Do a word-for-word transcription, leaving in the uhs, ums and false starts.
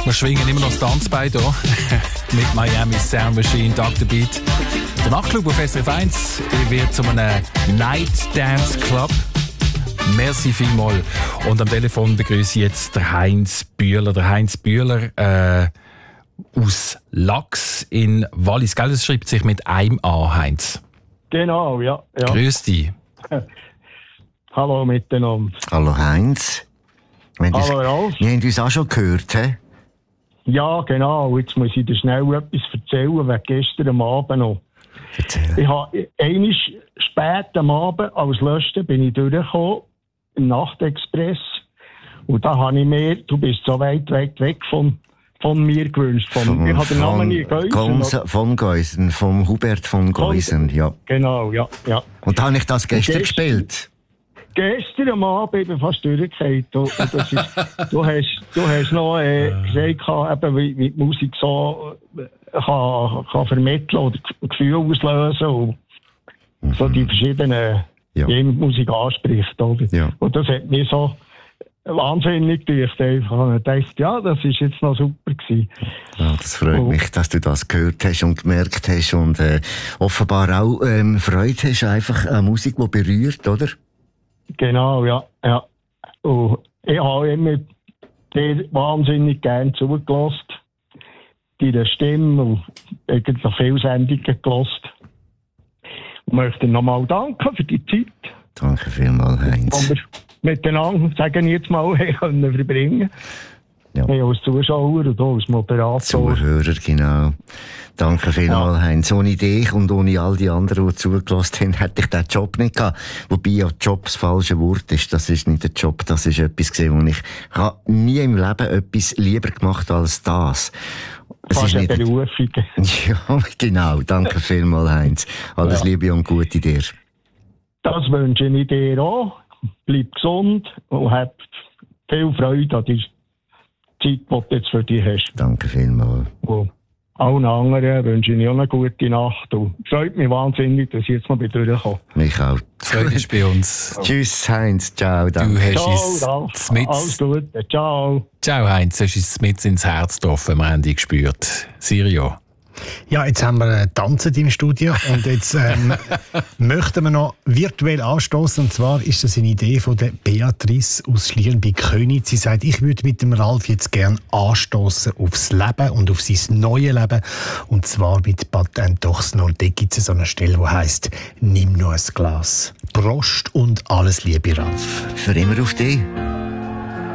Wir schwingen immer noch das Tanzbein hier mit Miami Sound Machine, Doctor Beat. Der Nachtclub auf S R F eins wird zu einem Night Dance Club. Merci vielmals. Und am Telefon begrüße ich jetzt den Heinz Bühler. Der Heinz Bühler äh, aus Lachs in Wallis. Gell, das schreibt sich mit einem A, Heinz. Genau, ja. ja. Grüß dich. Hallo miteinander. Hallo Heinz. Wir haben Hallo uns, Ralf. wir haben uns auch schon gehört, he? Ja, genau. Jetzt muss ich dir schnell etwas erzählen, wegen gestern am Abend noch. Erzähl. Ich habe einmal spät am Abend als Löschen bin ich durchgekommen, im Nachtexpress. Und da habe ich mir, du bist so weit, weit weg von, von mir gewünscht. Von, Von, ich habe den Namen nie von, Geusen. Gonse- von Geusen, vom Hubert von Geusen, ja. Genau, ja, ja. Und da habe ich das gestern gestern- gespielt. Gestern am Abend bin ich fast durchgefallen. Du, und das ist, du, hast, du hast noch äh, gesagt, eben, wie, wie die Musik so äh, kann, kann vermitteln oder Gefühle auslösen und Mhm. so die verschiedenen, Ja. die Musik anspricht. Oder? Ja. Und das hat mich so wahnsinnig gedacht. Ich habe gedacht, ja, das ist jetzt noch super gewesen. Ja, das freut Oh. mich, dass du das gehört hast und gemerkt hast und äh, offenbar auch ähm, Freude hast, einfach eine Musik, die berührt, oder? Genau, ja. ja. Und ich habe immer dir wahnsinnig gern zugelassen. Deine Stimme und eigentlich viele Sendungen gelassen. Ich möchte nochmal danken für die Zeit, Danke vielmals, die Heinz. wir miteinander, sagen wir jetzt mal, können verbringen. Ja. Wir als Zuschauer und auch als Moderator. Zuhörer, genau. Danke vielmals, Ja. Heinz. Ohne dich und ohne all die anderen, die zugelassen haben, hätte ich diesen Job nicht gehabt. Wobei ja Job das falsche Wort ist. Das ist nicht der Job, das ist etwas gewesen, wo ich, ich habe nie im Leben etwas lieber gemacht als das. Es Fast ist eine nicht... Berufung. Ja, genau. Danke vielmals, Heinz. Alles Ja. Liebe und Gute dir. Das wünsche ich dir auch. Bleib gesund und hab viel Freude an der Zeit, die du jetzt für dich hast. Danke vielmals. Und allen anderen wünsche ich auch eine gute Nacht. Und es freut mich wahnsinnig, dass ich jetzt noch durchkomme. Mich auch. Freude ist bei uns. Tschüss, Heinz. Ciao. Du Danke. hast Ciao, uns Ralf. mit. Alles Gute. Ciao. Ciao, Heinz. Du hast uns mit ins Herz getroffen, am Ende gespürt. Sirio. Ja, jetzt haben wir äh, tanzen im Studio und jetzt ähm, möchten wir noch virtuell anstoßen. Und zwar ist das eine Idee von der Beatrice aus Schlieren bei Köniz. Sie sagt, ich würde mit dem Ralf jetzt gern anstoßen aufs Leben und auf sein neues Leben. Und zwar mit Patent Dochsen. Und dort gibt es so eine Stelle, die heisst, nimm nur ein Glas. Prost und alles Liebe, Ralf. Für immer auf dich.